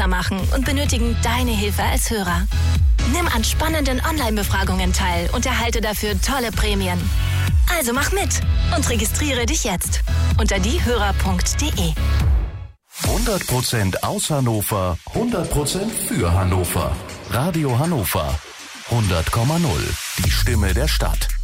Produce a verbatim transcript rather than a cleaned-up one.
besser machen und benötigen deine Hilfe als Hörer. Nimm an spannenden Online-Befragungen teil und erhalte dafür tolle Prämien. Also mach mit und registriere dich jetzt unter diehörer punkt de. hundert Prozent aus Hannover, hundert Prozent für Hannover. Radio Hannover hundert Komma null, die Stimme der Stadt.